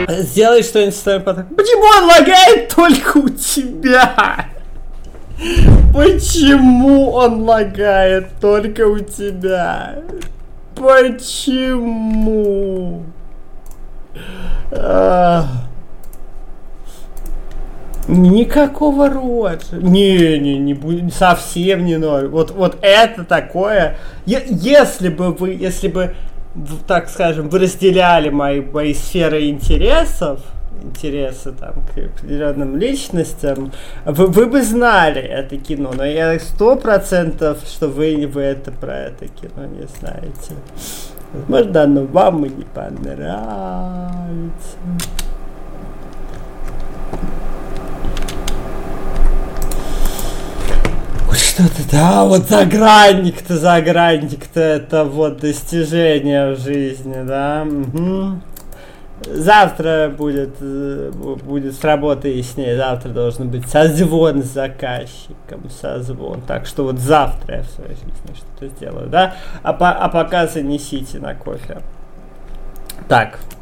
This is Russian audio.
Сделай что-нибудь с тобой потом. Почему он лагает только у тебя? Почему он лагает только у тебя? Почему? Никакого роджа. Не будет, совсем не ноль. Вот это такое. Если бы, так скажем, вы разделяли мои сферы интересы там к определенным личностям, вы бы знали это кино, но я 100%, что вы это про это кино не знаете. Возможно, оно вам и не понравится. Что-то, да, вот загранник-то, это вот достижение в жизни, да. Угу. Завтра будет с работы яснее, завтра должен быть созвон с заказчиком, так что вот завтра я в своей жизни что-то сделаю, да. А пока занесите на кофе. Так.